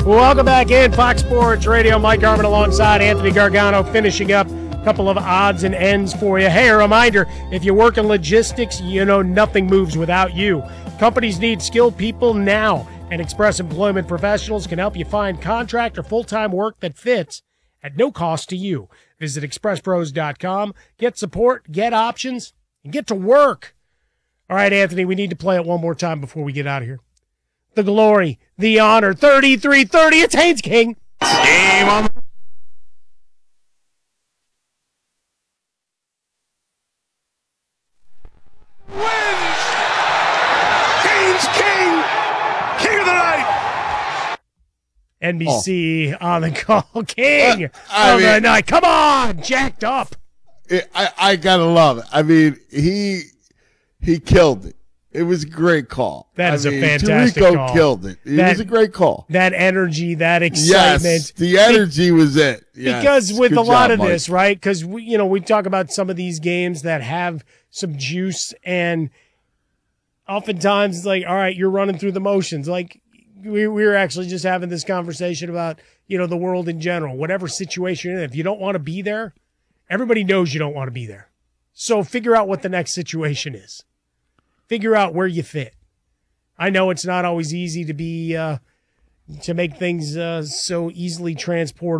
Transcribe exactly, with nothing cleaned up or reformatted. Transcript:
Welcome back in Fox Sports Radio. Mike Harmon alongside Anthony Gargano, finishing up a couple of odds and ends for you. Hey, a reminder, if you work in logistics, you know nothing moves without you. Companies need skilled people now, and Express Employment Professionals can help you find contract or full-time work that fits at no cost to you. Visit express pros dot com, get support, get options, and get to work. All right, Anthony, we need to play it one more time before we get out of here. The glory, the honor, thirty-three thirty, it's Haynes King. Game on. Wins! Haynes King! King of the night! N B C oh. on the call. King uh, of mean, the night. Come on, jacked up. It, I, I gotta love it. I mean, he he killed it. It was a great call. That is I mean, a fantastic Tirico call. killed it. It that, was a great call. That energy, that excitement. Yes, the energy was it. Yes. Because with Good a lot job, of Mike. this, right? Because we, you know, we talk about some of these games that have some juice, and oftentimes it's like, all right, you're running through the motions. Like we, we were actually just having this conversation about, you know, the world in general, whatever situation you're in. If you don't want to be there, everybody knows you don't want to be there. So figure out what the next situation is. Figure out where you fit. I know it's not always easy to be uh, to make things uh, so easily transportable.